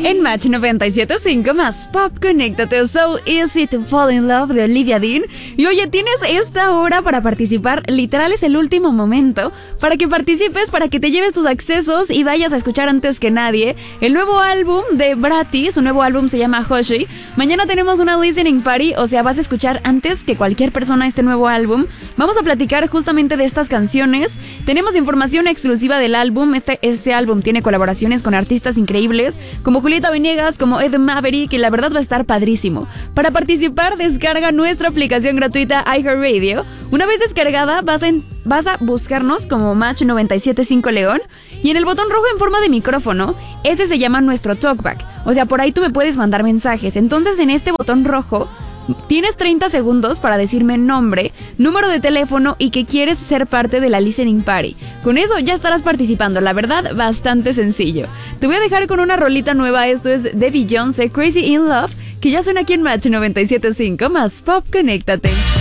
En Match 97.5 más Pop, conéctate. So Easy to Fall in Love de Olivia Dean. Y oye, tienes esta hora para participar. Literal es el último momento para que participes, para que te lleves tus accesos y vayas a escuchar antes que nadie el nuevo álbum de Bratty. Su nuevo álbum se llama Hoshi. Mañana tenemos una listening party, o sea, vas a escuchar antes que cualquier persona este nuevo álbum. Vamos a platicar justamente de estas canciones. Tenemos información exclusiva del álbum. Este álbum tiene colaboraciones con artistas increíbles como Julieta Venegas, como Ed Maverick, y la verdad va a estar padrísimo. Para participar, descarga nuestra aplicación gratuita iHeartRadio. Una vez descargada, vas a buscarnos como Match 97.5 León, y en el botón rojo en forma de micrófono, ese se llama nuestro talkback. O sea, por ahí tú me puedes mandar mensajes. Entonces, en este botón rojo tienes 30 segundos para decirme nombre, número de teléfono y que quieres ser parte de la listening party. Con eso ya estarás participando, la verdad, bastante sencillo. Te voy a dejar con una rolita nueva. Esto es de Beyoncé, Crazy in Love, que ya suena aquí en Match 97.5 más Pop, conéctate.